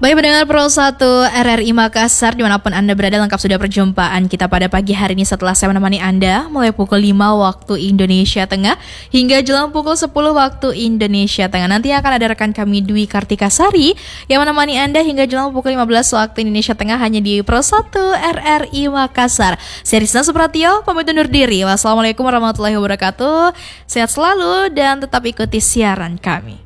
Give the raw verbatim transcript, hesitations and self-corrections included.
Baik pendengar Pro satu R R I Makassar, dimanapun Anda berada, lengkap sudah perjumpaan kita pada pagi hari ini setelah saya menemani Anda mulai pukul lima waktu Indonesia Tengah hingga jelang pukul sepuluh waktu Indonesia Tengah. Nanti akan ada rekan kami Dwi Kartika Sari yang menemani Anda hingga jelang pukul lima belas waktu Indonesia Tengah hanya di Pro satu R R I Makassar. Saya Rizna Supratio, pamit undur diri. Wassalamualaikum warahmatullahi wabarakatuh. Sehat selalu dan tetap ikuti siaran kami.